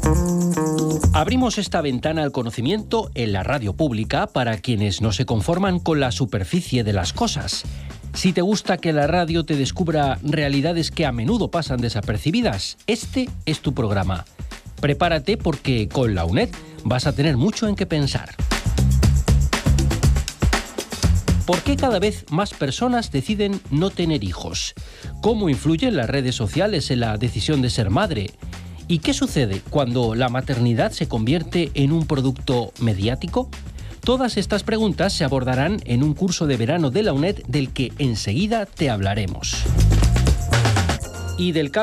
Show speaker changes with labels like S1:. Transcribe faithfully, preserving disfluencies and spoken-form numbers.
S1: Abrimos esta ventana al conocimiento en la radio pública para quienes no se conforman con la superficie de las cosas. Si te gusta que la radio te descubra realidades que a menudo pasan desapercibidas, este es tu programa. Prepárate porque con la UNED vas a tener mucho en qué pensar. ¿Por qué cada vez más personas deciden no tener hijos? ¿Cómo influyen las redes sociales en la decisión de ser madre? ¿Y qué sucede cuando la maternidad se convierte en un producto mediático? Todas estas preguntas se abordarán en un curso de verano de la UNED del que enseguida te hablaremos. Y del